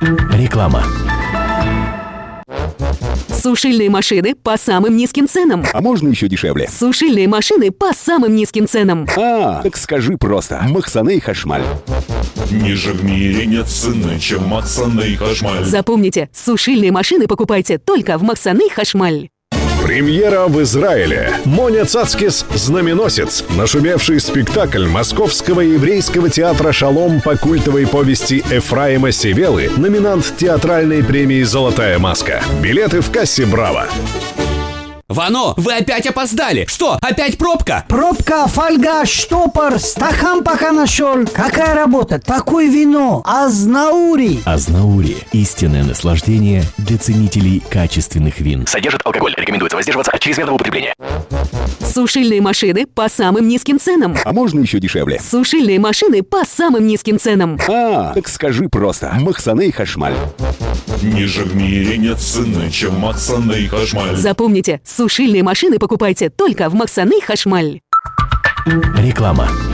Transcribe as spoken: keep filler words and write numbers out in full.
Реклама. Сушильные машины по самым низким ценам. А можно еще дешевле? Сушильные машины по самым низким ценам. А, так скажи просто. Махсаны Хашмаль. Ниже в мире нет цены, чем Махсаны Хашмаль. Запомните, сушильные машины покупайте только в Махсаны Хашмаль. Премьера в Израиле. Моня Цацкис «Знаменосец». Нашумевший спектакль Московского еврейского театра «Шалом» по культовой повести Эфраима Севелы, номинант театральной премии «Золотая маска». Билеты в кассе «Браво». Вано, вы опять опоздали! Что, опять пробка? Пробка, фольга, штопор, стакан пока нашел. Какая работа? Такое вино. Азнаури. Азнаури. Истинное наслаждение для ценителей качественных вин. Содержит алкоголь. Рекомендуется воздерживаться от чрезмерного употребления. Сушильные машины по самым низким ценам. А можно еще дешевле? Сушильные машины по самым низким ценам. А, так скажи просто. Махсаны Хашмаль. Ниже в мире нет цены, чем Махсаны Хашмаль. Запомните, сушильные машины покупайте только в Махсаны Хашмаль. Реклама.